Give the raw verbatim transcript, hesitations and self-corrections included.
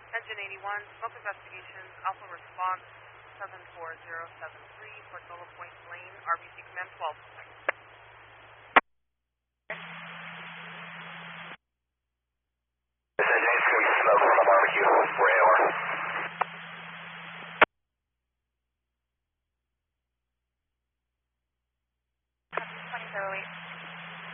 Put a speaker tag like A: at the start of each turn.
A: Engine eighty-one, smoke investigations, Alpha response seven four zero seven three, Portola Point Lane, R B C Command twelve.